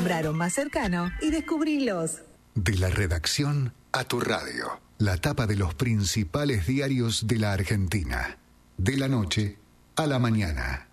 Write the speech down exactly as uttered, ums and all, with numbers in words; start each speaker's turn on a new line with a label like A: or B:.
A: nombraron más cercano y descubrilos.
B: De la redacción a tu radio. La tapa de los principales diarios de la Argentina. De la noche a la mañana.